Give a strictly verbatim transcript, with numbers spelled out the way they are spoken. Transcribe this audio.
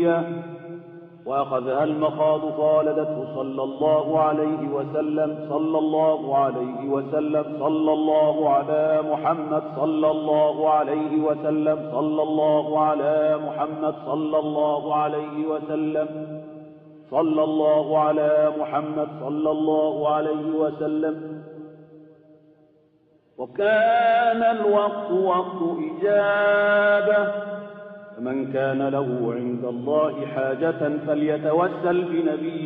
نبيا، وأخذها المخاض فولدته صلى الله عليه وسلم صلى الله عليه وسلم صلى الله على محمد صلى الله عليه وسلم صلى الله على محمد صلى الله عليه وسلم صلى الله على محمد صلى الله عليه وسلم. وكان الوقت وقت إجابة، فمن كان له عند الله حاجة فليتوسل بنبيه